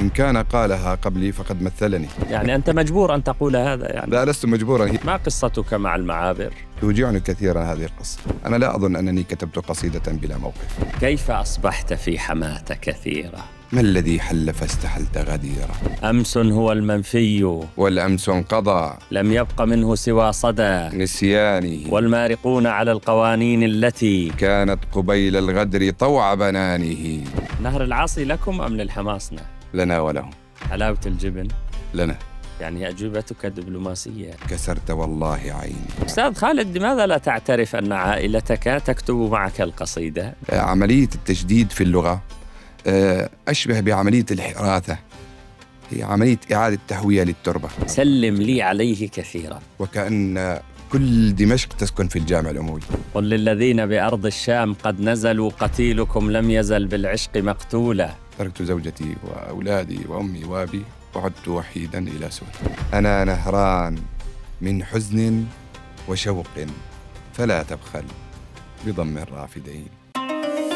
إن كان قالها قبلي فقد مثلني. يعني أنت مجبور أن تقول هذا يعني؟ لا، لست مجبورا. ما قصتك مع المعابر؟ توجعني كثيرا هذه القصة. أنا لا أظن أنني كتبت قصيدة بلا موقف. كيف أصبحت في حماة كثيرة؟ ما الذي حل فاستحلت غديرا؟ أمس هو المنفي والأمس انقضى، لم يبق منه سوى صدى نسيانه، والمارقون على القوانين التي كانت قبيل الغدر طوع بنانه. نهر العاصي لكم أم للحماصنة؟ لنا ولهم. حلاوة الجبن لنا. يعني أجوبتك دبلوماسية. كسرت والله عيني. أستاذ خالد، لماذا لا تعترف أن عائلتك تكتب معك القصيدة؟ عملية التجديد في اللغة أشبه بعملية الحراثة، هي عملية إعادة تهوية للتربة. سلم لي عليه كثيرا. وكأن كل دمشق تسكن في الجامع الأموي. قل للذين بأرض الشام قد نزلوا قتيلكم لم يزل بالعشق مقتولا. تركت زوجتي وأولادي وأمي وأبي وعدت وحيدا إلى سوريا. أنا نهران من حزن وشوق، فلا تبخل بضم الرافدين.